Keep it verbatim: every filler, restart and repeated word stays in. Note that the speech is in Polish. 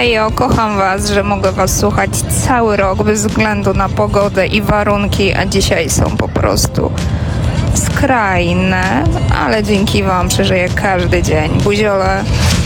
Hejo, kocham was, że mogę was słuchać cały rok bez względu na pogodę i warunki, a dzisiaj są po prostu skrajne, ale dzięki wam przeżyję każdy dzień. Buziole.